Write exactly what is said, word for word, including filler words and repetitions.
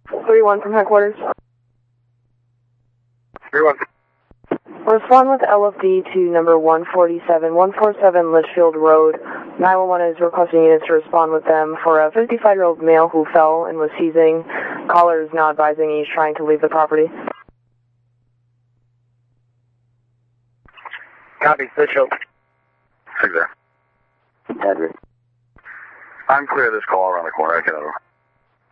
three one from headquarters. three one. Respond with L F D to number one forty-seven, one forty-seven Litchfield Road. nine one one is requesting units to respond with them for a fifty-five-year-old male who fell and was seizing. Caller is now advising he's trying to leave the property. Copy, Litchfield. Six there. Edward. I'm clear of this call around the corner. I can